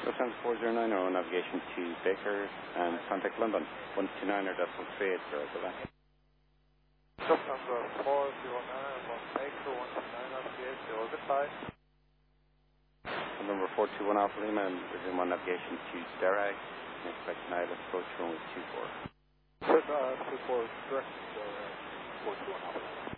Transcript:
Lufthansa 409 on navigation to Baker and contact London 129.38 for Quebec. Lufthansa 409 on Baker 129.38, goodbye. Number 421 Alpha Lima and resume on navigation to Derag and expect an island approach runway 24. 24, direct 421 Alpha Lima.